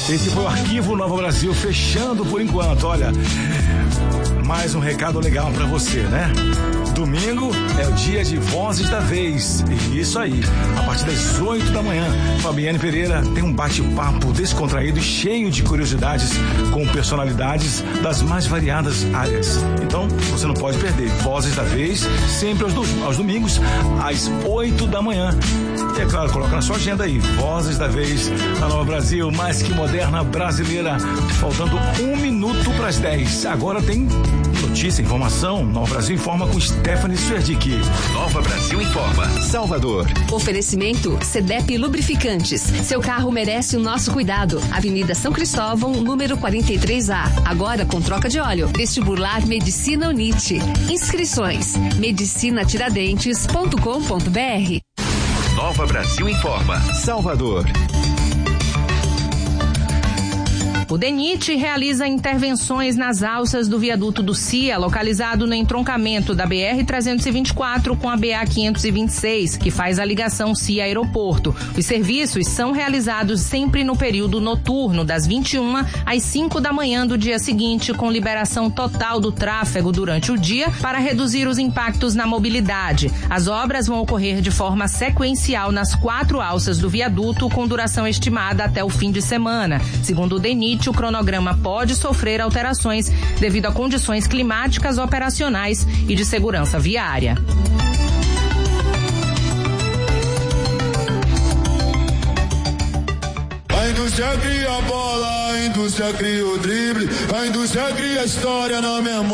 Esse foi o Arquivo Nova Brasil, fechando por enquanto. Olha, mais um recado legal pra você, né? Domingo é o dia de Vozes da Vez. E isso aí, a partir das 8 da manhã, Fabiane Pereira tem um bate-papo descontraído e cheio de curiosidades com personalidades das mais variadas áreas. Então, você não pode perder Vozes da Vez, sempre aos domingos, às 8 da manhã. E é claro, coloca na sua agenda aí, Vozes da Vez, na Nova Brasil, mais que moderna brasileira. Faltando 1 minuto para as 10. Agora tem notícia, informação. Nova Brasil informa com Stephanie Swerdick. Nova Brasil informa. Salvador. Oferecimento CDEP Lubrificantes. Seu carro merece o nosso cuidado. Avenida São Cristóvão, número 43A. Agora com troca de óleo. Vestibular Medicina Unite. Inscrições: medicinatiradentes.com.br. Nova Brasil informa. Salvador. O DENIT realiza intervenções nas alças do viaduto do CIA, localizado no entroncamento da BR-324 com a BA-526, que faz a ligação CIA-Aeroporto. Os serviços são realizados sempre no período noturno, das 21 às 5 da manhã do dia seguinte, com liberação total do tráfego durante o dia para reduzir os impactos na mobilidade. As obras vão ocorrer de forma sequencial nas 4 alças do viaduto, com duração estimada até o fim de semana. Segundo o DENIT, o cronograma pode sofrer alterações devido a condições climáticas, operacionais e de segurança viária. A indústria cria a bola, a indústria cria o drible, a indústria cria a história na memória.